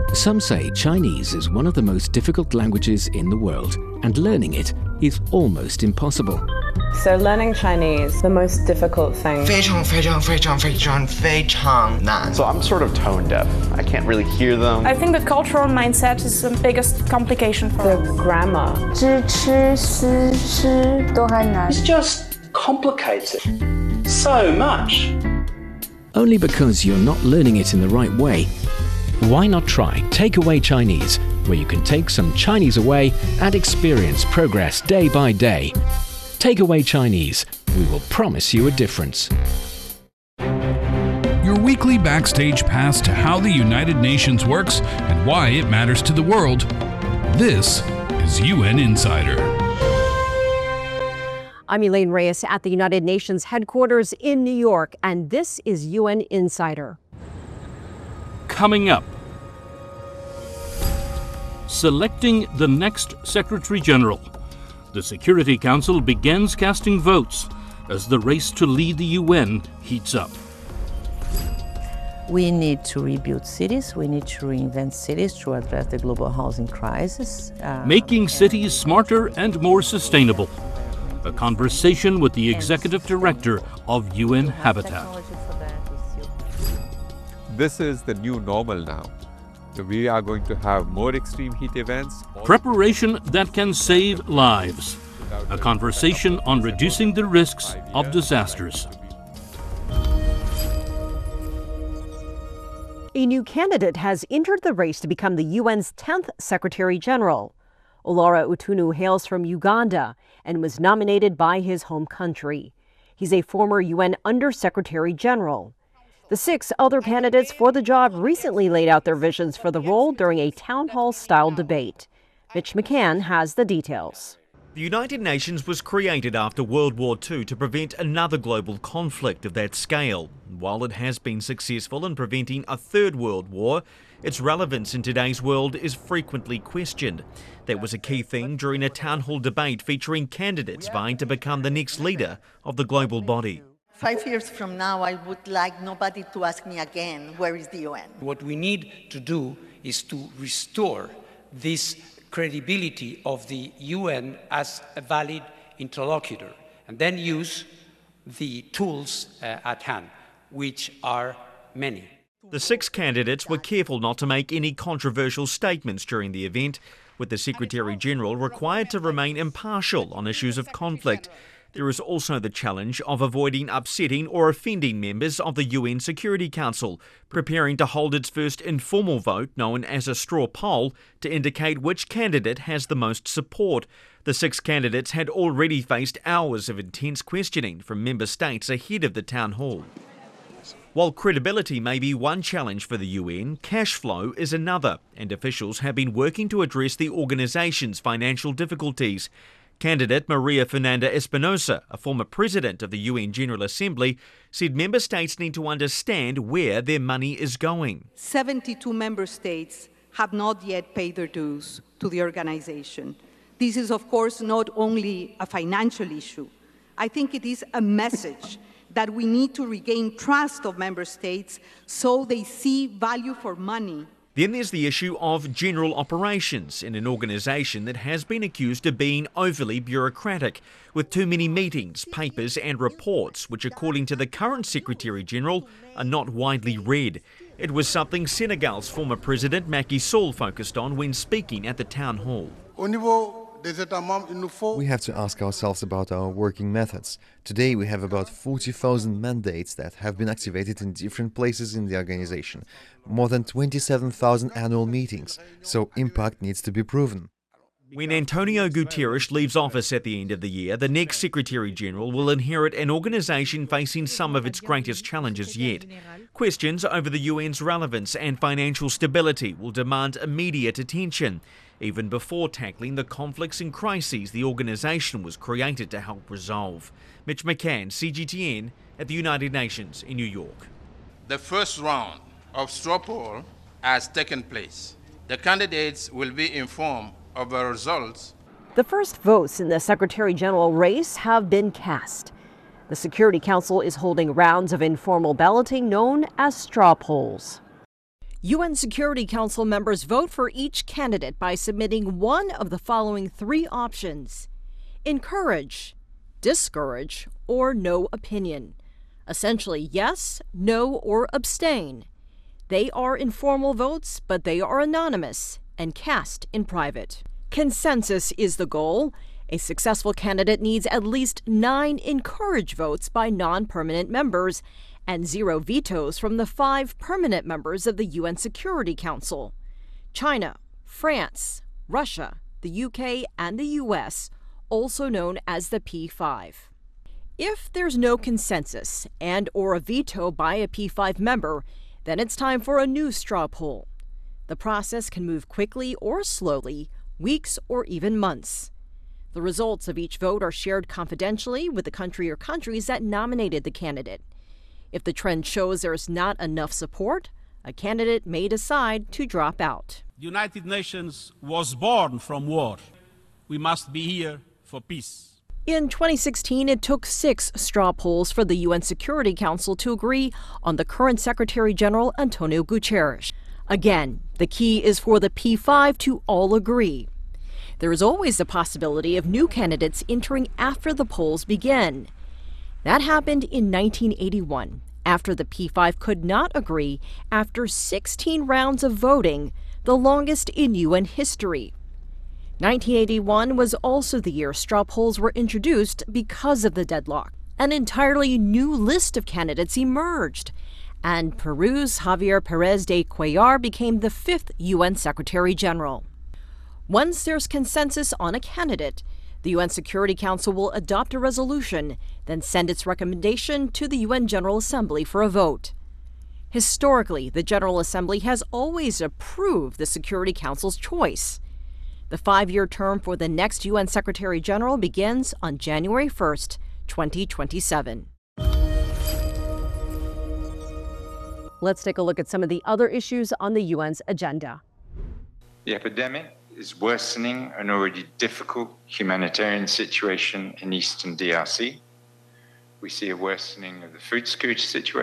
Some say Chinese is one of the most difficult languages in the world, and learning it is almost impossible. So learning Chinese, the most difficult thing. 非常非常非常非常非常难. So I'm sort of tone deaf. I can't really hear them. I think the cultural mindset is the biggest complication for the grammar. 知吃思诗都很难. It's just complicated so much. Only because you're not learning it in the right way. Why not try Takeaway Chinese, where you can take some Chinese away and experience progress day by day. Takeaway Chinese. We will promise you a difference. Your weekly backstage pass to how the United Nations works and why it matters to the world. This is UN Insider. I'm Elaine Reyes at the United Nations headquarters in New York, and this is UN Insider. Coming up, selecting the next Secretary General. The Security Council begins casting votes as the race to lead the UN heats up. We need to rebuild cities. We need to reinvent cities to address the global housing crisis. Making cities smarter and more sustainable. A conversation with the Executive Director of UN Habitat. This is the new normal now. We are going to have more extreme heat events. Preparation that can save lives. A conversation on reducing the risks of disasters. A new candidate has entered the race to become the UN's 10th Secretary General. Olara Otunu hails from Uganda and was nominated by his home country. He's a former UN Under-Secretary General. The 6 other candidates for the job recently laid out their visions for the role during a town hall-style debate. Mitch McCann has the details. The United Nations was created after World War II to prevent another global conflict of that scale. While it has been successful in preventing a third world war, its relevance in today's world is frequently questioned. That was a key thing during a town hall debate featuring candidates vying to become the next leader of the global body. 5 years from now, I would like nobody to ask me again, where is the UN? What we need to do is to restore this credibility of the UN as a valid interlocutor, and then use the tools at hand, which are many. The 6 candidates were careful not to make any controversial statements during the event, with the Secretary General required to remain impartial on issues of conflict. There is also the challenge of avoiding upsetting or offending members of the UN Security Council, preparing to hold its first informal vote, known as a straw poll, to indicate which candidate has the most support. The 6 candidates had already faced hours of intense questioning from member states ahead of the town hall. While credibility may be one challenge for the UN, cash flow is another, and officials have been working to address the organisation's financial difficulties. Candidate Maria Fernanda Espinosa, a former president of the UN General Assembly, said member states need to understand where their money is going. 72 member states have not yet paid their dues to the organization. This is, of course, not only a financial issue. I think it is a message that we need to regain trust of member states so they see value for money. Then there's the issue of general operations in an organisation that has been accused of being overly bureaucratic, with too many meetings, papers and reports, which according to the current Secretary General are not widely read. It was something Senegal's former President Macky Sall focused on when speaking at the town hall. We have to ask ourselves about our working methods. Today we have about 40,000 mandates that have been activated in different places in the organization. More than 27,000 annual meetings. So impact needs to be proven. When Antonio Guterres leaves office at the end of the year, the next Secretary General will inherit an organisation facing some of its greatest challenges yet. Questions over the UN's relevance and financial stability will demand immediate attention, even before tackling the conflicts and crises the organisation was created to help resolve. Mitch McCann, CGTN, at the United Nations in New York. The first round of straw poll has taken place. The candidates will be informed of the results. The first votes in the Secretary General race have been cast. The Security Council is holding rounds of informal balloting known as straw polls. UN Security Council members vote for each candidate by submitting one of the following three options: encourage, discourage, or no opinion. Essentially, yes, no, or abstain. They are informal votes, but they are anonymous and cast in private. Consensus is the goal. A successful candidate needs at least 9 encourage votes by non-permanent members and 0 vetoes from the 5 permanent members of the UN Security Council. China, France, Russia, the UK, and the US, also known as the P5. If there's no consensus and/or a veto by a P5 member, then it's time for a new straw poll. The process can move quickly or slowly, weeks or even months. The results of each vote are shared confidentially with the country or countries that nominated the candidate. If the trend shows there's not enough support, a candidate may decide to drop out. The United Nations was born from war. We must be here for peace. In 2016, it took 6 straw polls for the UN Security Council to agree on the current Secretary General Antonio Guterres. Again, the key is for the P5 to all agree. There is always the possibility of new candidates entering after the polls begin. That happened in 1981, after the P5 could not agree after 16 rounds of voting, the longest in UN history. 1981 was also the year straw polls were introduced because of the deadlock. An entirely new list of candidates emerged, and Peru's Javier Pérez de Cuellar became the 5th UN Secretary General. Once there's consensus on a candidate, the UN Security Council will adopt a resolution, then send its recommendation to the UN General Assembly for a vote. Historically, the General Assembly has always approved the Security Council's choice. The 5-year term for the next UN Secretary General begins on January 1st, 2027. Let's take a look at some of the other issues on the UN's agenda. The epidemic is worsening an already difficult humanitarian situation in eastern DRC. We see a worsening of the food security situation